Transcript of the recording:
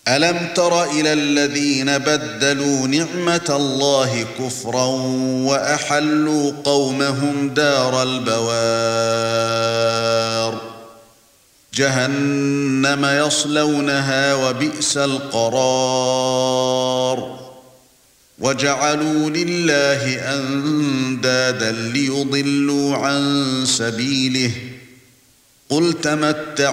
ألم تر إلى الذين بدلوا نعمة الله كفرا وأحلوا قومهم دار البوار جهنم يصلونها وبئس القرار وجعلوا لله أندادا ليضلوا عن سبيله قل تمتعوا